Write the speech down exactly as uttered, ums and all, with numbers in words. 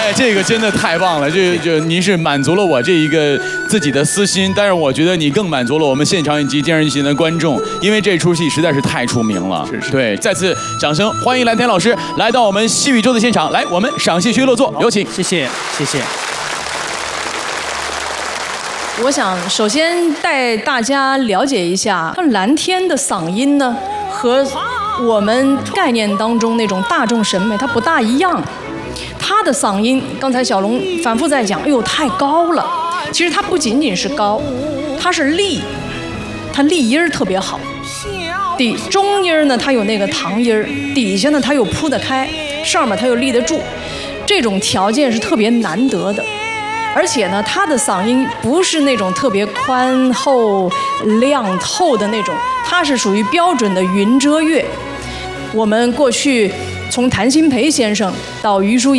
哎，这个真的太棒了，就就您是满足了我这一个自己的私心，但是我觉得你更满足了我们现场以及电视机前的观众，因为这出戏实在是太出名了。 是是。 对，再次掌声欢迎蓝田老师来到我们戏宇宙的现场，来，我们赏戏区落座，有请。 谢谢，谢谢。 我想首先带大家了解一下，蓝天的嗓音呢，和我们概念当中那种大众审美它不大一样。他的嗓音，刚才小龙反复在讲，哎呦太高了。其实它不仅仅是高，它是立，它立音儿特别好。底中音呢，它有那个堂音儿，底下呢它又铺得开，上面它又立得住，这种条件是特别难得的。而且呢，他的嗓音不是那种特别宽厚、亮透的那种，它是属于标准的云遮月。我们过去从谭鑫培先生到余淑